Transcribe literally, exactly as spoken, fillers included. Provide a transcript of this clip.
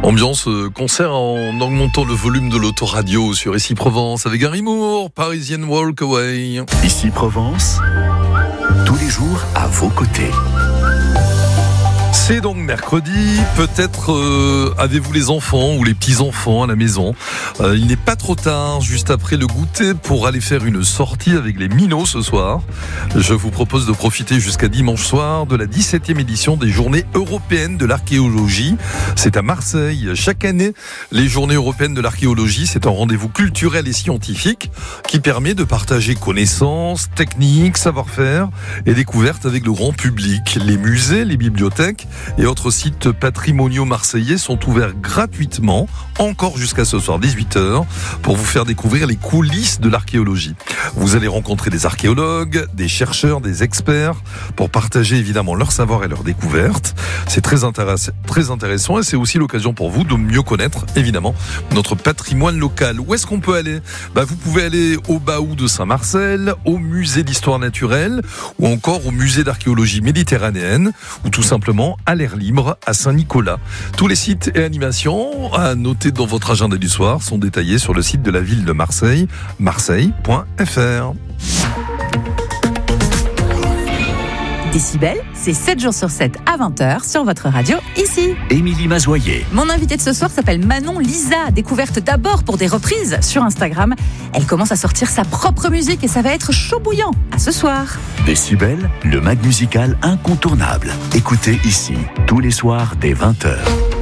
Ambiance euh, concert en augmentant le volume de l'autoradio sur Ici Provence avec Gary Moore, Parisian Walk Away. Ici Provence, tous les jours à vos côtés. C'est donc mercredi, peut-être euh, avez-vous les enfants ou les petits-enfants à la maison. Euh, il n'est pas trop tard, juste après le goûter, pour aller faire une sortie avec les minots ce soir. Je vous propose de profiter jusqu'à dimanche soir de la dix-septième édition des Journées européennes de l'archéologie. C'est à Marseille. Chaque année, les Journées européennes de l'archéologie, c'est un rendez-vous culturel et scientifique qui permet de partager connaissances, techniques, savoir-faire et découvertes avec le grand public. Les musées, les bibliothèques et autres sites patrimoniaux marseillais sont ouverts gratuitement, encore jusqu'à ce soir dix-huit heures, pour vous faire découvrir les coulisses de l'archéologie. Vous allez rencontrer des archéologues, des chercheurs, des experts, pour partager évidemment leur savoir et leurs découvertes. C'est très intéressant, très intéressant et c'est aussi l'occasion pour vous de mieux connaître, évidemment, notre patrimoine local. Où est-ce qu'on peut aller ? Bah, vous pouvez aller au Baou de Saint-Marcel, au musée d'histoire naturelle, ou encore au musée d'archéologie méditerranéenne, ou tout simplement à l'air libre à Saint-Nicolas. Tous les sites et animations à noter dans votre agenda du soir sont détaillés sur le site de la ville de Marseille, marseille point f r. Décibel, c'est sept jours sur sept à vingt heures sur votre radio ici. Émilie Mazoyer. Mon invitée de ce soir s'appelle Manon Lisa, découverte d'abord pour des reprises sur Instagram. Elle commence à sortir sa propre musique et ça va être chaud bouillant. À ce soir. Décibel, le mag musical incontournable. Écoutez ici, tous les soirs dès vingt heures.